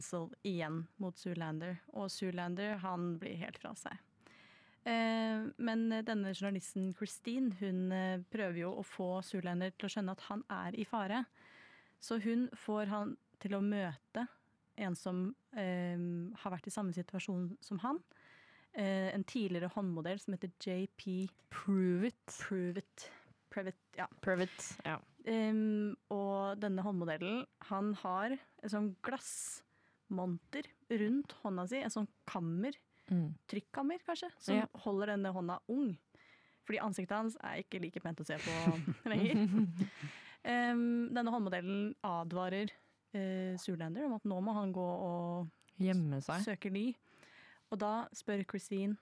Hansel igjen mot Zoolander, og Zoolander han blir helt fra seg. Men denne journalisten Christine, hun prøver jo å få Zoolander til å skjønne at han er i fare. Så hun får han til å møte en som har vært i samme situasjon som han. En tidligere håndmodell som heter J.P. Previtt, ja. Og denne håndmodellen, han har en sånn glassmonter rundt hånda si, en sånn kammer, trykkammer kanskje, som holder denne hånda ung. Fordi ansiktet hans er ikke like pent å se på lenger. Denne håndmodellen advarer Zoolander om at nå må han gå og gjemme seg, søke ly. Og da spør Christine,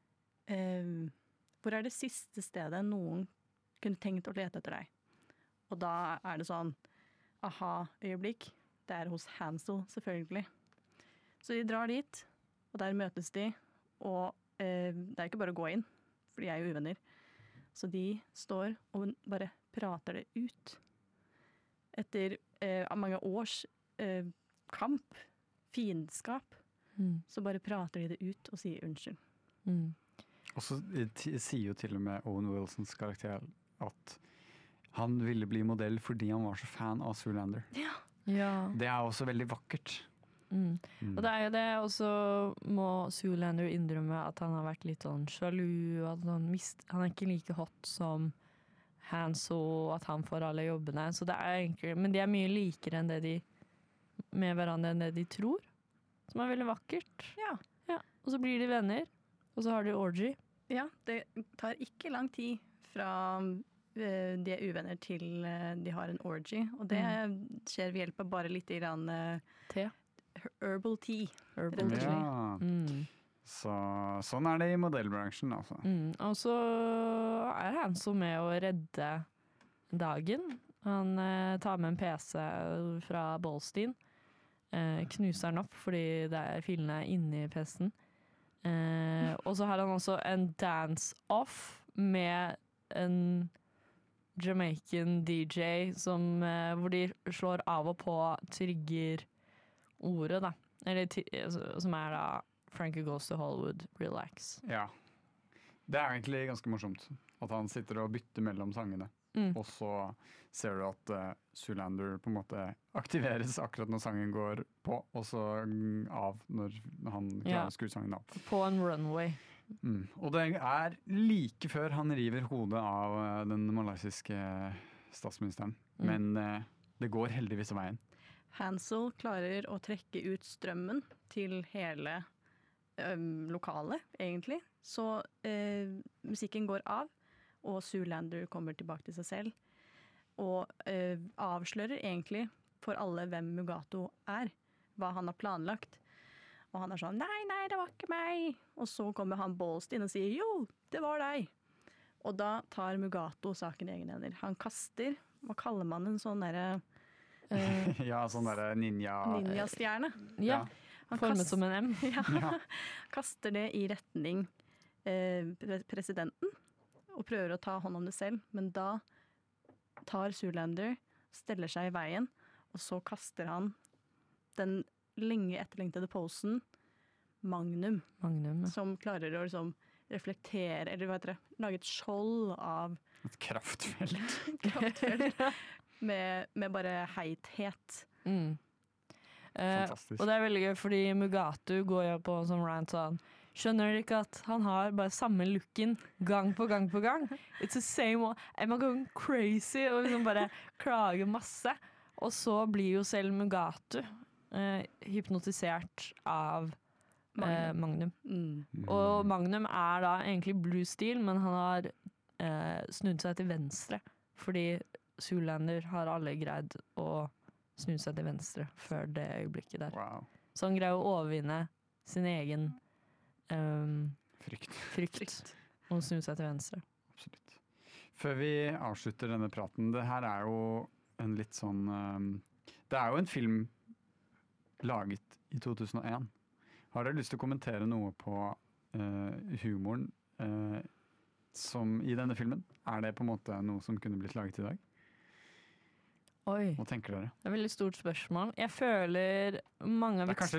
hvor er det siste stedet noen kunne tenkt å lete etter deg? Og da er det sånn, aha-øyeblikk, det er hos Hansel selvfølgelig. Så de drar dit, og der møtes de, og det er ikke bare å gå inn, for de er jo uvenner. Så de står og bare prater det ut. Etter mange års kamp, fiendskap, så bare prater de det ut og sier unnskyld. Og så sier jo til og med Owen Wilsons karakter at han ville bli modell fordi han var så fan av Zoolander. Ja. Det er også veldig vakkert. Og det er jo det, og så må Zoolander innrømme at han har vært litt sånn sjalu, at han er ikke like hot som Hansel, at han får alle jobbene. Så det er egentlig, men de er mye likere enn det de med hverandre enn det de tror, som er veldig vakkert. Ja. Og så blir de venner, og så har de orgy. Ja, det tar ikke lang tid fra de er uvenner til de har en orgy, og det skjer ved hjelp av bare litt grann te. Herbal tea. Ja. Så, sånn er det i modellbransjen, altså. Og så er Hansel med å redde dagen. Han tar med en PC fra Bolstein, knuser den opp fordi det er filene inne i PC-en. Og så har han også en dance-off med en Jamaican DJ hvor de slår av og på trigger ordet da, som er da Frankie Goes to Hollywood, relax. Ja, det er egentlig ganske morsomt at han sitter og bytter mellom sangene. Og så ser du at Zoolander på en måte aktiveres akkurat når sangen går på, og så av når han klarer å skru sangen av. På en runway. Og det er like før han river hodet av den malaysiske statsministeren. Men det går heldigvis veien. Hansel klarer å trekke ut strømmen til hele lokalet, egentlig. Så musikken går av, og Zoolander kommer tilbake til seg selv. Og avslører egentlig for alle hvem Mugato er, hva han har planlagt. Og han er sånn, nei, det var ikke meg. Og så kommer han Bolstein og sier, jo, det var deg. Og da tar Mugato saken i egne hender. Han kaster, hva kaller man en sånn derre ja, sånn der ninja-stjerne. Ja, formet som en M. Ja, kaster det i retning presidenten og prøver å ta hånd om det selv, men da tar Zoolander, steller seg i veien, og så kaster han den lenge etterlengtede posen Magnum, som klarer å liksom reflektere, eller hva heter det, lage et skjold av et kraftfelt. Med bare heithet. Fantastisk. Og det er veldig gøy, fordi Mugatu går jo på en sånn rant sånn, skjønner dere ikke at han har bare samme looken gang på gang på gang? It's the same one. Am I going crazy? Og liksom bare klager masse. Og så blir jo selv Mugatu hypnotisert av Magnum. Og Magnum er da egentlig blue steel, men han har snudd seg til venstre, fordi Zoolander har alle greid å snu seg til venstre før det øyeblikket der. Wow. Så han greier å overvinne sin egen frykt og snu seg til venstre. Absolutt. Før vi avslutter denne praten, det her er jo en litt sånn det er jo en film laget i 2001. Har dere lyst til å kommentere noe på humoren som i denne filmen? Er det på en måte noe som kunne blitt laget i dag? Oi. Hva tenker dere? Det er et veldig stort spørsmål. Jeg føler mange av det er kanskje